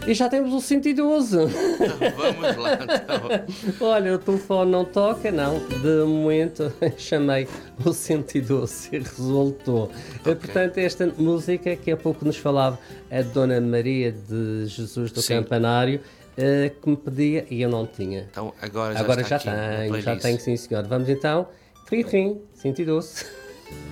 E já temos o 112. Vamos lá, então. Olha, o telefone não toca, não. De momento chamei o 112 e resultou. Portanto, esta música que há pouco nos falava a Dona Maria de Jesus do Sim. Campanário, que me pedia e eu não tinha. Então, agora Agora está já aqui na tenho, playlist. sim senhor. Vamos então, 112.